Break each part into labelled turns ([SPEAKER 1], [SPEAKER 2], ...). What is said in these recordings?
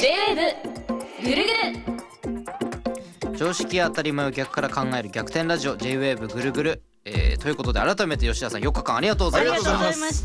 [SPEAKER 1] J-WAVE ぐるぐる。
[SPEAKER 2] 常識や当たり前を逆から考える逆転ラジオ J-WAVE ぐるぐる、ということで改めて吉田さん4日間ありがとうございました。
[SPEAKER 3] ありがとうございました。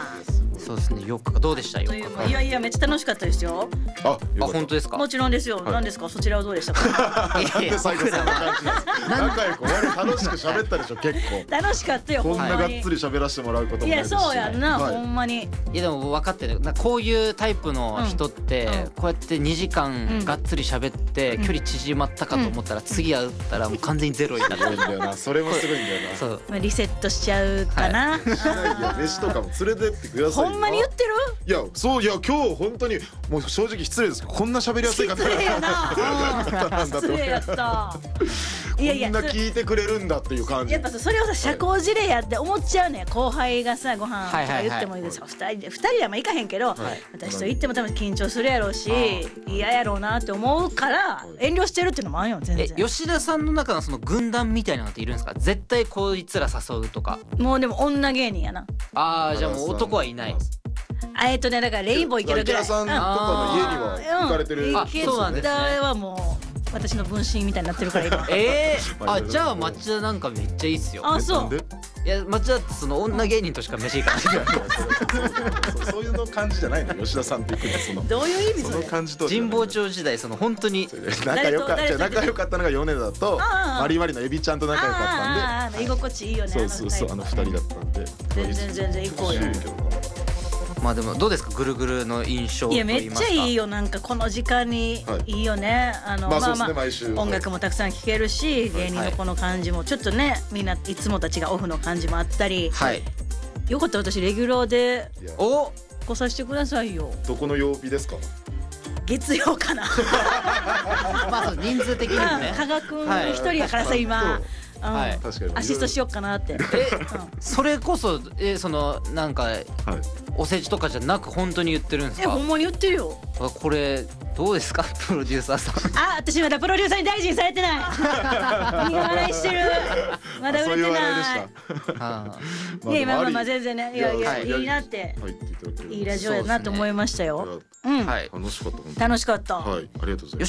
[SPEAKER 2] そうですね、4日間どうでした4日間。
[SPEAKER 3] いやいやめっちゃ楽しかったですよ。
[SPEAKER 2] あ、本当ですか。
[SPEAKER 3] もちろんですよ。何ですか、そちらはどうでしたか。
[SPEAKER 2] いや
[SPEAKER 4] 最後そんな感じなんですか。仲良く楽しく喋ったでしょ結構。
[SPEAKER 3] 楽しかったよ。
[SPEAKER 4] こんながっつ
[SPEAKER 3] り。
[SPEAKER 4] り喋らせてもらうことも
[SPEAKER 3] いや
[SPEAKER 4] ないですし。
[SPEAKER 3] そうやんな、
[SPEAKER 4] はい
[SPEAKER 3] ほんまに。
[SPEAKER 2] いやでも分かってる。こういうタイプの人ってこうやって2時間がっつり喋って距離縮まったかと思ったら次会ったらもう完全にゼロになる。
[SPEAKER 4] すごいんだよな。それもすごいんだよな。
[SPEAKER 2] そう。
[SPEAKER 3] まあリセットしちゃうかな。
[SPEAKER 4] いや飯とかも連れてってくださいよ。
[SPEAKER 3] ほんまに言ってる？
[SPEAKER 4] いやそういや今日本当にもう正直失礼ですけどこんな喋りやすい方
[SPEAKER 3] 失礼やな。
[SPEAKER 4] なんだと
[SPEAKER 3] 失礼やった。いやいや
[SPEAKER 4] こんな聞いてくれるんだっていう感じ。
[SPEAKER 3] やっぱそれをさ社交辞令やって思っちゃうね。後輩がさご飯とか言ってもいいですよ。2人はまあ行かへんけど、私と行っても多分緊張するやろうし嫌やろうなって思うから遠慮してるっていうのもあんよ全然。
[SPEAKER 2] 吉田さんの中のその軍団みたいなのっているんですか。絶対こいつら誘うとか。
[SPEAKER 3] もうでも女芸人やな。
[SPEAKER 2] ああ、じゃあもう男はいない。
[SPEAKER 3] だからレインボー行けるぐらい。
[SPEAKER 4] 池田さんとかの家には行かれてる。
[SPEAKER 2] あ、そうなんですね。
[SPEAKER 3] 池田はもう私の分身みたいになってるから今。
[SPEAKER 2] あ、じゃあ町田なんかめっちゃいいっすよ。
[SPEAKER 3] あ、そう。
[SPEAKER 2] いや町田ってその女芸人としか飯行かない。
[SPEAKER 4] そういうの感じじゃないの吉田さんって言うの。
[SPEAKER 3] どういう意味それ。
[SPEAKER 4] その感じと
[SPEAKER 2] 神保町時代その本当に
[SPEAKER 4] 仲良かったのが米田とマリマリのエビちゃんと仲良かったんで。
[SPEAKER 3] 居心地いいよね。
[SPEAKER 4] そうあの二人だったんで。
[SPEAKER 3] 全然行こうよ。
[SPEAKER 2] まあでもどうですかグルグルの印象と
[SPEAKER 3] いやめっちゃいい
[SPEAKER 2] よ。
[SPEAKER 3] よ。なんかこの時間にいいよね。音楽もたくさん聴けるし芸人のこの感じもちょっとねみんないつもたちがオフの感じもあったり。よかった私レギュラーで来させてくださいよ。
[SPEAKER 4] どこの曜日ですか。
[SPEAKER 3] 月曜かな。
[SPEAKER 2] まあ人数的にもね。
[SPEAKER 3] 加賀くん一人やからさ今。アシストしよっかなって。
[SPEAKER 2] それこそそのなんかお世辞とかじゃなく本当に言ってるんですか。
[SPEAKER 3] ほんまに言ってるよ。
[SPEAKER 2] これどうですかプロデューサーさん。
[SPEAKER 3] あ、私まだプロデューサーに大事にされてない。苦笑いしてる。まだ売れてない。いやまあ全然ね。いやいいなっていいラジオやなと思いましたよ。
[SPEAKER 4] 楽しかった。
[SPEAKER 3] 楽しかった。
[SPEAKER 4] はい、ありがとうございます。